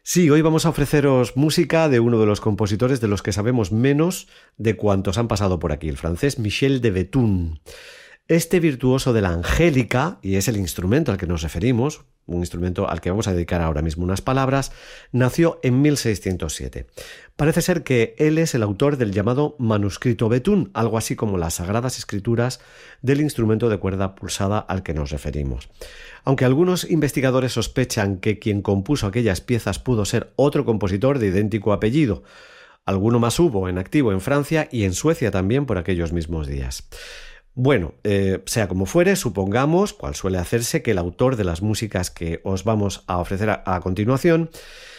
Sí, hoy vamos a ofreceros música de uno de los compositores de los que sabemos menos de cuantos han pasado por aquí, el francés Michel de Bethune. Este virtuoso de la angélica, y es el instrumento al que nos referimos, un instrumento al que vamos a dedicar ahora mismo unas palabras, nació en 1607. Parece ser que él es el autor del llamado manuscrito Bethune, algo así como las sagradas escrituras del instrumento de cuerda pulsada al que nos referimos. Aunque algunos investigadores sospechan que quien compuso aquellas piezas pudo ser otro compositor de idéntico apellido, alguno más hubo en activo en Francia y en Suecia también por aquellos mismos días. Bueno, sea como fuere, supongamos, cual suele hacerse, que el autor de las músicas que os vamos a ofrecer a continuación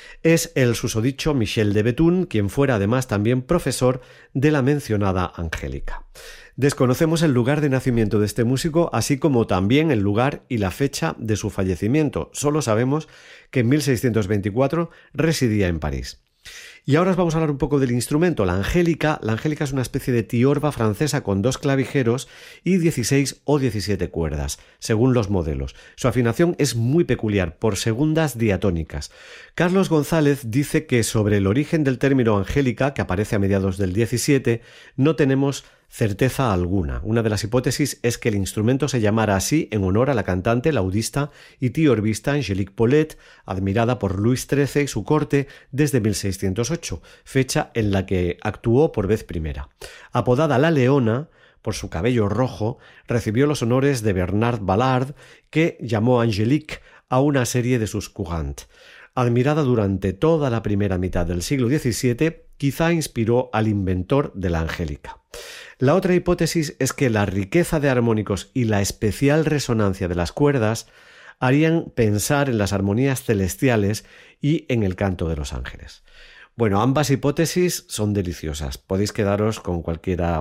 es el susodicho Michel de Bethune, quien fuera además también profesor de la mencionada angélica. Desconocemos el lugar de nacimiento de este músico, así como también el lugar y la fecha de su fallecimiento. Solo sabemos que en 1624 residía en París. Y ahora os vamos a hablar un poco del instrumento, la angélica. La angélica es una especie de tiorba francesa con 2 clavijeros y 16 o 17 cuerdas, según los modelos. Su afinación es muy peculiar, por segundas diatónicas. Carlos González dice que sobre el origen del término angélica, que aparece a mediados del 17, no tenemos certeza alguna. Una de las hipótesis es que el instrumento se llamara así en honor a la cantante, laudista y tiorbista Angélique Paulet, admirada por Luis XIII y su corte desde 1608, fecha en la que actuó por vez primera. Apodada La Leona, por su cabello rojo, recibió los honores de Bernard Ballard, que llamó Angélique a una serie de sus courantes. Admirada durante toda la primera mitad del siglo XVII, quizá inspiró al inventor de la angélica. La otra hipótesis es que la riqueza de armónicos y la especial resonancia de las cuerdas harían pensar en las armonías celestiales y en el canto de los ángeles. Bueno, ambas hipótesis son deliciosas. Podéis quedaros con cualquiera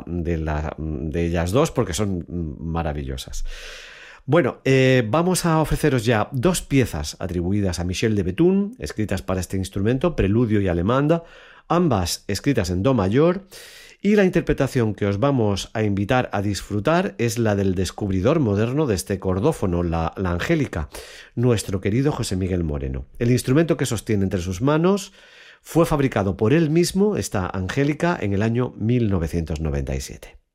de ellas dos porque son maravillosas. Bueno, vamos a ofreceros ya 2 piezas atribuidas a Michel de Bethune, escritas para este instrumento, preludio y alemanda, ambas escritas en do mayor, y la interpretación que os vamos a invitar a disfrutar es la del descubridor moderno de este cordófono, la angélica, nuestro querido José Miguel Moreno. El instrumento que sostiene entre sus manos fue fabricado por él mismo, esta angélica, en el año 1997.